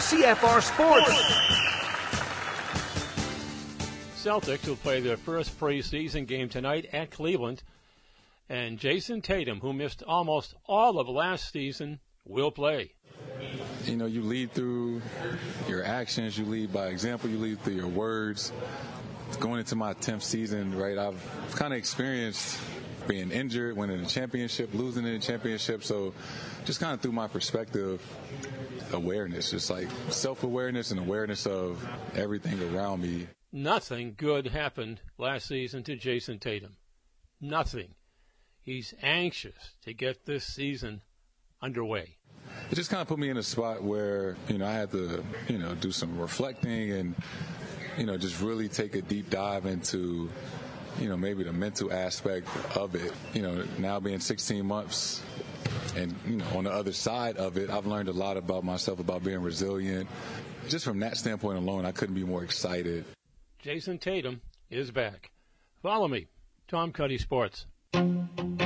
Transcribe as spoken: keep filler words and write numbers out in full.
C F R Sports. Celtics will play their first preseason game tonight at Cleveland, and Jason Tatum, who missed almost all of last season, will play. You know, you lead through your actions, you lead by example, you lead through your words. Going into my tenth season, right, I've kind of experienced being injured, winning a championship, losing in a championship. So just kind of through my perspective, awareness, just like self-awareness and awareness of everything around me. Nothing good happened last season to Jason Tatum. Nothing. He's anxious to get this season underway. It just kind of put me in a spot where, you know, I had to, you know, do some reflecting and, you know, just really take a deep dive into, you know, maybe the mental aspect of it. You know, now being sixteen months and, you know, on the other side of it, I've learned a lot about myself, about being resilient. Just from that standpoint alone, I couldn't be more excited. Jason Tatum is back. Follow me, Tom Cuddy Sports.